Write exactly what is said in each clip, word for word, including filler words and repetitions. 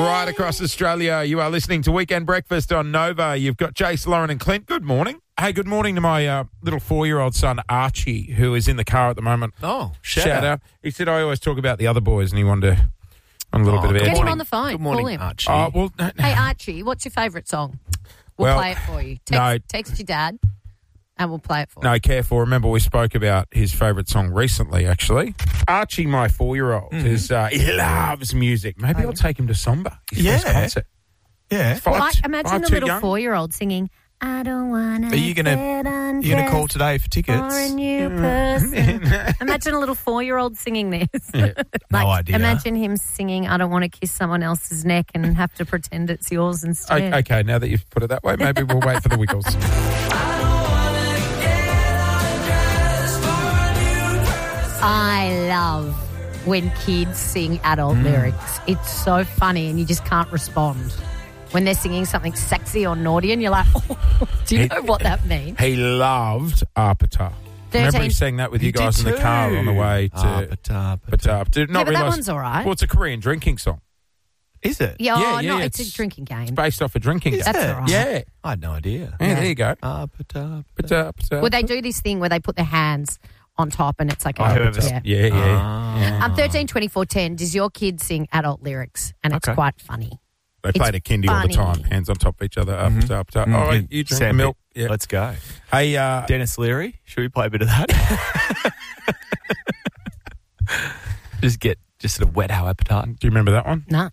Right across Australia, you are listening to Weekend Breakfast on Nova. You've got Jace, Lauren and Clint. Good morning. Hey, good morning to my uh, little four-year-old son, Archie, who is in the car at the moment. Oh, shout, Shout out. out. He said, I always talk about the other boys, and he wanted to, on a little Oh, bit of good air. Get him on the phone. Good morning, Call him. Archie. Oh, well, no, no. Hey, Archie, what's your favourite song? We'll Well, play it for you. Text, no. text your dad and we'll play it for you. No, careful. Remember, we spoke about his favourite song recently, actually. Archie, my four-year-old, Mm-hmm. is uh, he loves music. Maybe Oh, I'll take him to Samba. His Yeah. first concert. Yeah. Five, Like, imagine five, the too little young. four-year-old singing, I don't want to Are you gonna you gonna call today for tickets? for a new person. Imagine a little four-year-old singing this. Yeah. No idea. Imagine him singing, I don't want to kiss someone else's neck and have to pretend it's yours instead. O- Okay, now that you've put it that way, maybe we'll wait for the Wiggles. I love when kids sing adult Mm. lyrics. It's so funny and you just can't respond. When they're singing something sexy or naughty and you're like, oh, do you He- know what that means? He loved Arpita. Remember thirteen he sang that with you He guys in did the car too. on the way to Ah, but, uh, but, Patap. Did not Yeah, but that realise- one's all right. Well, it's a Korean drinking song. Is it? Yeah, yeah, oh, yeah, no, yeah, it's, it's- a drinking game. It's based off a drinking Is game. That's it? all right. Yeah. I had no idea. Yeah, there you go. Ah, but, uh, but, Patap, patap. Well, they do this thing where they put their hands on top and it's like Oh, a whoever's- yeah. Yeah, yeah. Ah. yeah. Um, thirteen, twenty-four, ten, does your kid sing adult lyrics? And it's Okay. quite funny. They played a kindy all the funny. time, hands on top of each other. Up, Mhm. up, up. Mm, Oh, yeah. you drink the Sandpit. milk. Yeah. Let's go. Hey, uh, Dennis Leary, should we play a bit of that? just get just sort of wet our appetite. do you remember that one? No.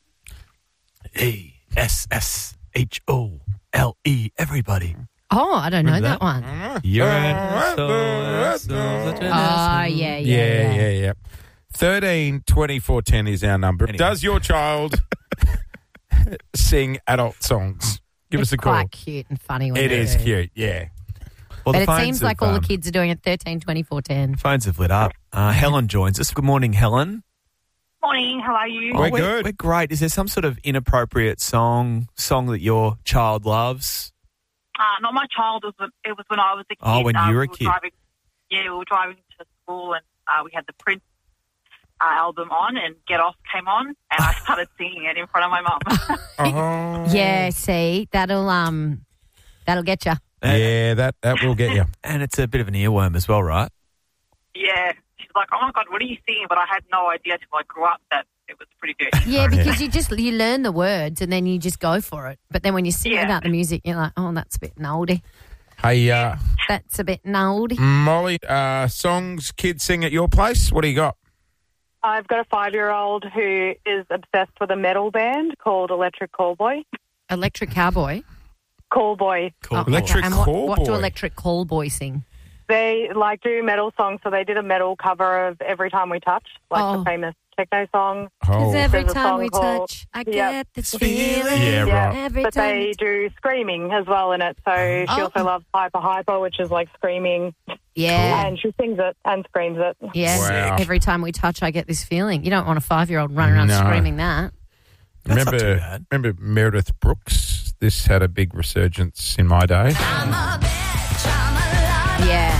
E S S H O L E. Everybody. Oh, I don't know Remember that, that? one. You're Oh, yeah, yeah, Yeah, yeah, yeah. yeah. thirteen twenty-four ten is our number. Anyway. Does your child sing adult songs? Give It's us a call. quite cute and funny when It they is do. cute, yeah. Well, But the it phones seems like have, all the um, kids are doing it thirteen, twenty-four, ten. Phones have lit up. Uh, Helen joins us. Good morning, Helen. Morning, how are you? We're we're good. We're great. Is there some sort of inappropriate song song that your child loves? Uh, not my child, it was, it was when I was a kid. Oh, when uh, you were we a kid. Driving, yeah, we were driving to school and uh, we had the Prince uh, album on and Get Off came on and I started singing it in front of my mum. Oh. Yeah, see, that'll um, that'll get you. Yeah, that, that will get you. And it's a bit of an earworm as well, right? yeah. She's like, oh, my God, what are you singing? But I had no idea until I grew up that it was pretty good. Yeah, because you just you learn the words and then you just go for it. But then when you sing Yeah. about the music, you're like, oh, that's a bit noldy. Hey, uh, That's a bit noldy. Molly, uh, songs kids sing at your place? What do you got? I've got a five-year-old who is obsessed with a metal band called Electric Callboy. Electric Cowboy. Callboy. Cool. Oh, Electric and what, Callboy. what do Electric Callboy sing? They like do metal songs, so they did a metal cover of Every Time We Touch, like Oh. the famous techno song. Oh, every There's a time song we called- touch, I Yeah. get this Feeling. feeling. Yeah, Yeah, right. Every but time they we- do screaming as well in it. So she Oh. also loves Hyper Hyper, which is like screaming, Yeah. and she sings it and screams it. Yeah. Wow. Every time we touch, I get this feeling. You don't want a five-year-old running around No. screaming that. That's not too remember, bad. remember Meredith Brooks? This had a big resurgence in my day. Yeah.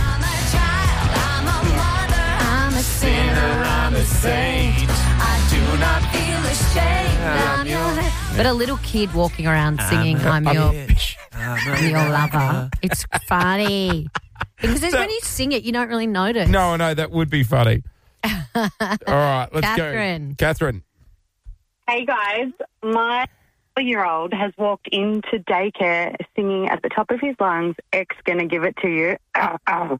I'm a sinner, I'm a saint. I do not feel ashamed. I'm your... But a little kid walking around singing, I'm, your, bitch. I'm your lover. It's funny. Because it's when you sing it, you don't really notice. No, no, that would be funny. All right, let's Catherine. go. Catherine. Hey guys, my four-year-old has walked into daycare singing at the top of his lungs, X gonna give it to you. Ow, ow.